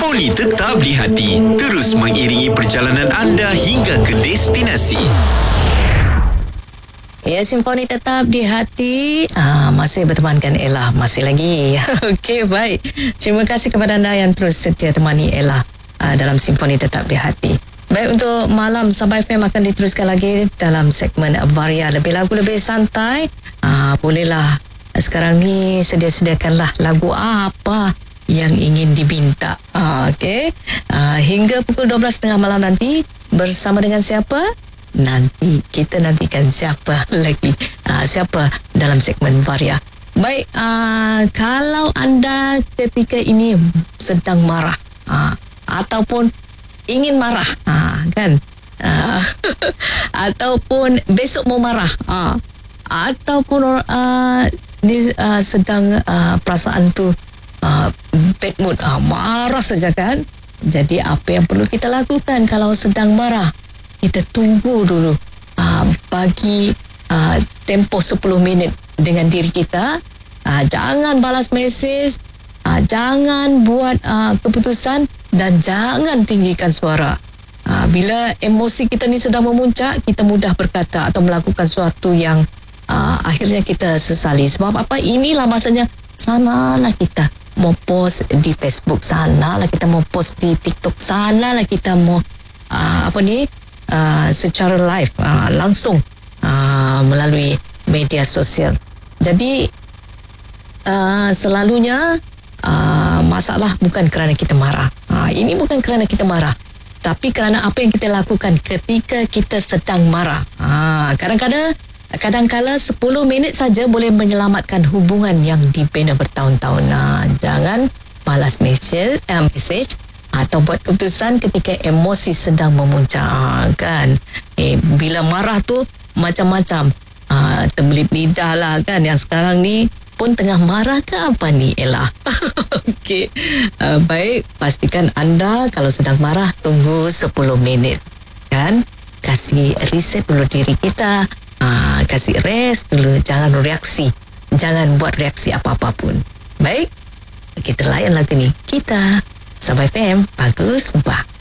Simfoni tetap di hati, terus mengiringi perjalanan anda hingga ke destinasi. Ya, Simfoni tetap di hati. Masih bertemankan Ella. Masih lagi. Okey, baik. Terima kasih kepada anda yang terus setia temani Ella dalam Simfoni tetap di hati. Baik, untuk malam Sabah FM akan diteruskan lagi dalam segmen Varia. Lebih lagu, lebih santai. Bolehlah sekarang ni sediakanlah lagu apa yang ingin diminta. Okey. Hingga pukul 12.30 malam nanti bersama dengan siapa? Nanti kita nantikan siapa lagi, siapa dalam segmen Varia. Baik, kalau anda ketika ini sedang marah ataupun ingin marah, kan, ataupun besok mau marah, ataupun sedang perasaan tu bad mood, marah saja, kan. Jadi apa yang perlu kita lakukan kalau sedang marah? Kita tunggu dulu, bagi tempoh 10 minit dengan diri kita. Jangan balas mesej, jangan buat keputusan, dan jangan tinggikan suara. Bila emosi kita ni sedang memuncak, kita mudah berkata atau melakukan sesuatu yang akhirnya kita sesali. Sebab apa? Inilah masanya, sanalah kita mau post di Facebook, sanalah kita mau post di TikTok, sanalah kita mau secara live, langsung melalui media sosial. Jadi selalunya masalah bukan kerana kita marah. Ini bukan kerana kita marah, tapi kerana apa yang kita lakukan ketika kita sedang marah. Kadang-kala 10 minit saja boleh menyelamatkan hubungan yang dibina bertahun-tahun. Jangan balas mesej atau buat keputusan ketika emosi sedang memuncak, kan. Bila marah tu macam-macam, terbelit lidah lah, kan. Yang sekarang ni pun tengah marah ke apa ni, Ella? Okey, baik, pastikan anda kalau sedang marah tunggu 10 minit, kan. Kasih reset dulu diri kita, kasih rest dulu, jangan reaksi, jangan buat reaksi apa-apa pun. Baik, kita layan lagu ni. Kita Sabah FM, bagus, bah.